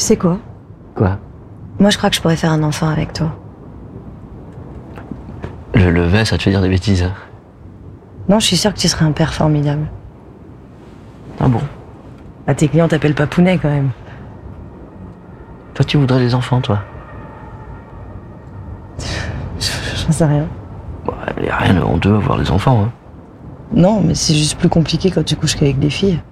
sais quoi? Quoi? Moi, je crois que je pourrais faire un enfant avec toi. Le levet, ça te fait dire des bêtises. Non, je suis sûre que tu serais un père formidable. Ah bon? Ah, tes clients t'appellent Papounet, quand même. Toi, tu voudrais des enfants, toi? J'en sais rien. Bon, y a rien de honteux à avoir des enfants, hein. Non, mais c'est juste plus compliqué quand tu couches qu'avec des filles.